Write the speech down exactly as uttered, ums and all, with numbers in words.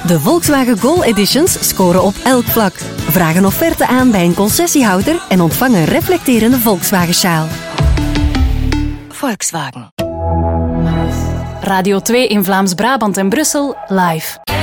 De Volkswagen Gol Editions scoren op elk vlak. Vraag een offerte aan bij een concessiehouder en ontvang een reflecterende Volkswagen-sjaal. Volkswagen. Radio twee in Vlaams-Brabant en Brussel live.